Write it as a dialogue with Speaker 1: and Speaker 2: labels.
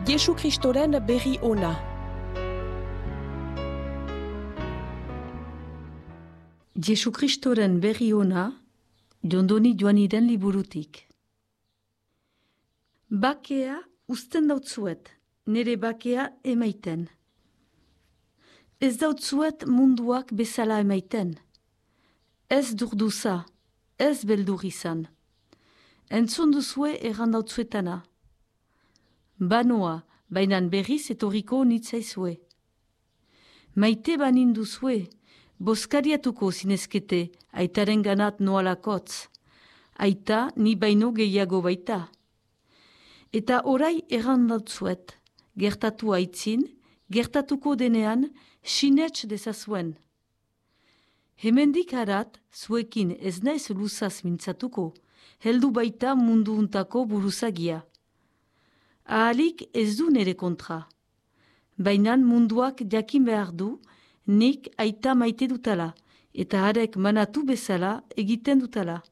Speaker 1: Jesu Kristoren berri ona.
Speaker 2: Jesu Kristoren berri ona, Jondoni Joaniren liburutik. Bakea uzten dautzuet, nire bakea emaiten. Ez dautzuet munduak bezala emaiten. Ez durduza, ez beldur izan. Entzun duzue errandautzuetana. Banoa, bainan berriz etorriko nitzaizue. Maite banin duzue, boskariatuko zinezkete, aitaren ganat noalakotz. Aita ni baino gehiago baita. Eta orai errandautzuet, gertatu aitzin, gertatuko denean, sinets dezazuen. Hemendik harat, zuekin ez naiz luzaz mintzatuko, heldu baita mundu untako buruzagia. Ahalik ez du nere kontra. Bainan munduak jakin behar du, nik aita maite dutala, eta harek manatu bezala egiten dutala.